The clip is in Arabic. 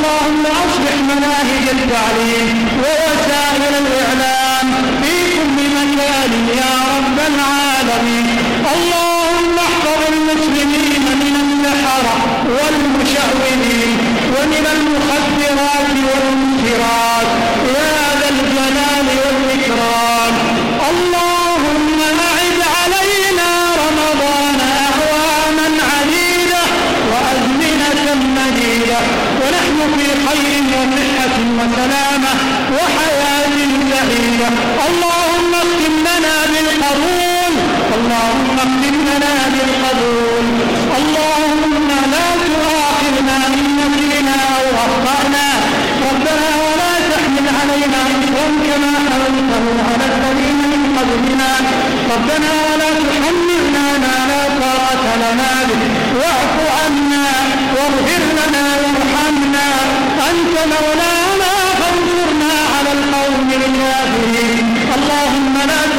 اللهم أصلح مناهج التعليم ووسائل الإعلام في كل مكان يا رب العالمين. اللهم احفظ المسلمين من السحرة والمشعوذين ومن المخدرات والمنكرات يا ذا الجلال والإكرام. اللهم أعد علينا رمضان أعواما عديدة وأزمنة مديدة ونحن في خير وصحة وسلامة وحياة سعيدة. اللهم اختم لنا بالقبول، اللهم اختم لنا بالقبول. اللهم لا تؤاخذنا إن نسينا أو أخطأنا، ربنا ولا تحمل علينا إصرا كما حملته على الذين من قبلنا، ربنا ولا تحملنا ما لا طاقة لنا به، واعف عنا واغفر لنا وارحمنا، أنت مولانا فانصرنا على القوم الكافرين. اللهم لا